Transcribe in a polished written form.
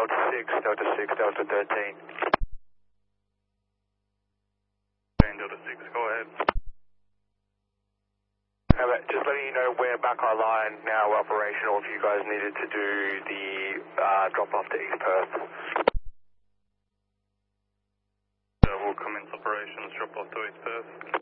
Delta 6, Delta 6, Delta 13. Delta 6, go ahead. Just letting you know we're back online now, operational if you guys needed to do the drop off to East Perth. We'll commence operations, drop off to East Perth.